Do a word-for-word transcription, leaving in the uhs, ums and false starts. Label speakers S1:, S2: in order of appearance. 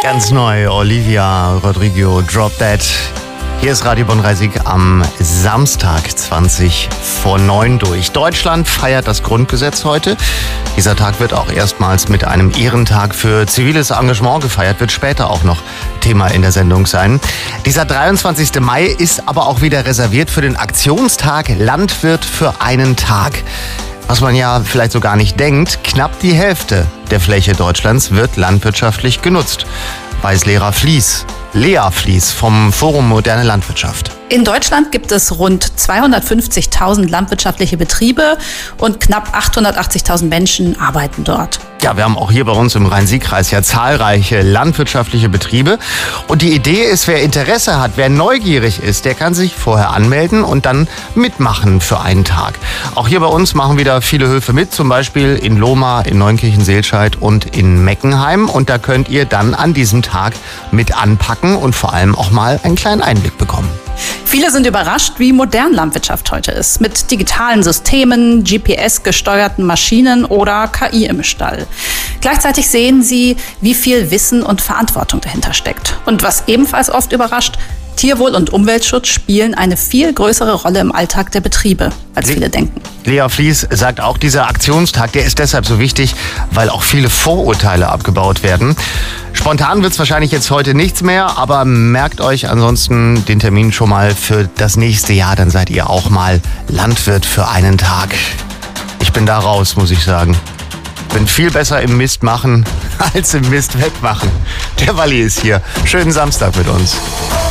S1: Ganz neu, Olivia Rodrigo, Drop That. Hier ist Radio Bonn-Rhein-Sieg am Samstag zwanzig vor neun durch. Deutschland feiert das Grundgesetz heute. Dieser Tag wird auch erstmals mit einem Ehrentag für ziviles Engagement gefeiert, wird später auch noch Thema in der Sendung sein. Dieser dreiundzwanzigster Mai ist aber auch wieder reserviert für den Aktionstag Landwirt für einen Tag. Was man ja vielleicht so gar nicht denkt, knapp die Hälfte der Fläche Deutschlands wird landwirtschaftlich genutzt. Weiß Lea Flies. Lea Flies vom Forum Moderne Landwirtschaft.
S2: In Deutschland gibt es rund zweihundertfünfzigtausend landwirtschaftliche Betriebe und knapp achthundertachtzigtausend Menschen arbeiten dort.
S1: Ja, wir haben auch hier bei uns im Rhein-Sieg-Kreis ja zahlreiche landwirtschaftliche Betriebe. Und die Idee ist, wer Interesse hat, wer neugierig ist, der kann sich vorher anmelden und dann mitmachen für einen Tag. Auch hier bei uns machen wieder viele Höfe mit, zum Beispiel in Lohmar, in Neunkirchen-Seelscheid und in Meckenheim. Und da könnt ihr dann an diesem Tag mit anpacken und vor allem auch mal einen kleinen Einblick bekommen.
S2: Viele sind überrascht, wie modern Landwirtschaft heute ist. Mit digitalen Systemen, G P S-gesteuerten Maschinen oder K I im Stall. Gleichzeitig sehen sie, wie viel Wissen und Verantwortung dahinter steckt. Und was ebenfalls oft überrascht, Tierwohl und Umweltschutz spielen eine viel größere Rolle im Alltag der Betriebe, als viele denken.
S1: Lea Flies sagt auch, dieser Aktionstag, der ist deshalb so wichtig, weil auch viele Vorurteile abgebaut werden. Spontan wird es wahrscheinlich jetzt heute nichts mehr, aber merkt euch ansonsten den Termin schon mal für das nächste Jahr, dann seid ihr auch mal Landwirt für einen Tag. Ich bin da raus, muss ich sagen. Bin viel besser im Mist machen als im Mist wegmachen. Der Walli ist hier. Schönen Samstag mit uns.